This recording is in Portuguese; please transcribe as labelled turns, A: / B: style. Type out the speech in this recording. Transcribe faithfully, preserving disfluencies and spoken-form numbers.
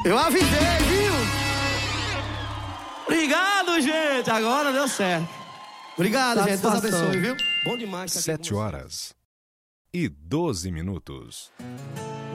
A: Eu avisei, viu? Obrigado, gente. Agora deu certo. Obrigado, gente. Deus abençoe, viu? Bom demais.
B: Sete horas e doze minutos.